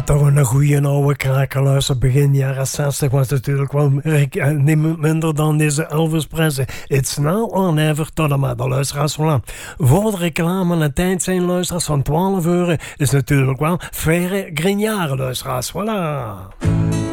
toch een goede oude kraker, luister. Begin jaren 60 was natuurlijk wel niet minder dan deze Elvis Presley. It's now or never, tot en met de luisteraars. Voilà. Voor de reclame en tijd zijn luisteraars van 12 euro is natuurlijk wel faire grignare luisteraars. Voilà.